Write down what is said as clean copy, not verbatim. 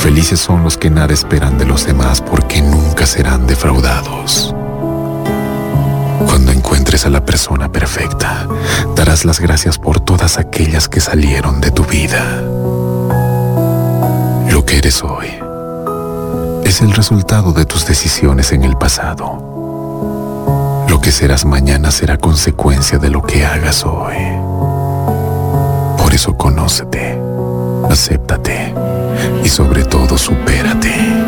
Felices son los que nada esperan de los demás porque nunca serán defraudados. Cuando encuentres a la persona perfecta, darás las gracias por todas aquellas que salieron de tu vida. Lo que eres hoy es el resultado de tus decisiones en el pasado. Lo que serás mañana será consecuencia de lo que hagas hoy. Por eso conócete, acéptate y sobre todo supérate.